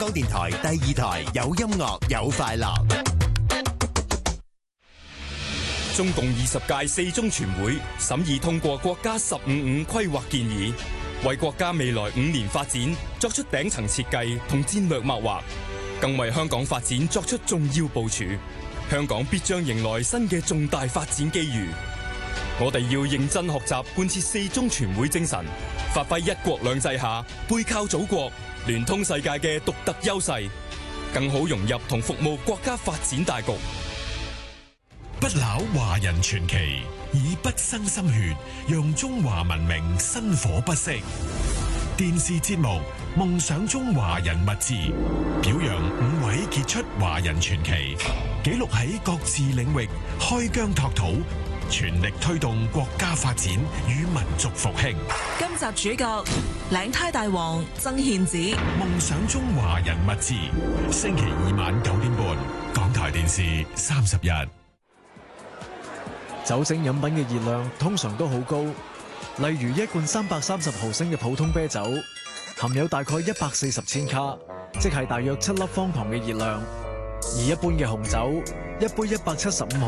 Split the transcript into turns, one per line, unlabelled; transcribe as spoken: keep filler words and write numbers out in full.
港電台第二台有音樂有快樂。
中共二十屆四中全會審議通過國家十五五規劃建議，為國家未來五年發展作出頂層設計同戰略謀劃，更為香港發展作出重要部署。香港必將迎來新嘅重大發展機遇。我哋要認真學習貫徹四中全會精神，發揮一國兩制下背靠祖國、聯通世界嘅獨特優勢，更好融入同服務國家發展大局。
不朽華人傳奇，以畢生心血，讓中華文明薪火不息。電視節目《夢想中華人物誌》，表揚五位傑出華人傳奇，記錄喺各自領域開疆拓土，全力推動國家發展與民族復興。
今集主角領呔大王曾憲梓。《
夢想中華人物誌》，星期二晚九點半，港台電視三十一。
酒精飲品嘅熱量通常都好高，例如一罐三百三十毫升嘅普通啤酒，含有大概一百四十千卡，即係大約七粒方糖嘅熱量；而一般嘅紅酒，一杯一百七十五毫